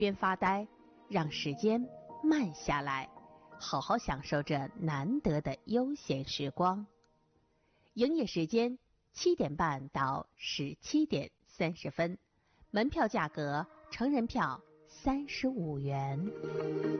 边发呆，让时间慢下来，好好享受这难得的悠闲时光。营业时间7点半到17点30分，门票价格成人票35元。